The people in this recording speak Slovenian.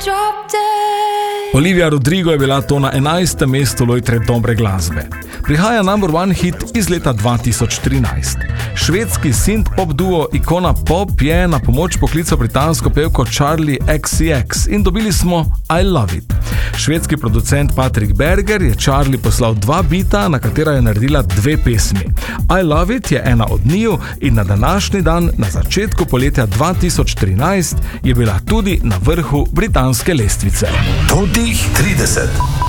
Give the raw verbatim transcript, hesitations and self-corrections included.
Olivia Rodrigo je bila to na enajstem mestu lojtre dobre glasbe. Prihaja number one hit iz leta dva tisoč trinajst. Švedski synth-pop duo Icona Pop je na pomoč poklical britansko pevko Charli X C X in dobili smo I Love It. Švedski producent Patrick Berger je Charli poslal dva bita, na katera je naredila dve pesmi. I Love It je ena od njiju in na današnji dan, na začetku poletja dva tisoč trinajst, je bila tudi na vrhu britanske lestvice. Top trideset.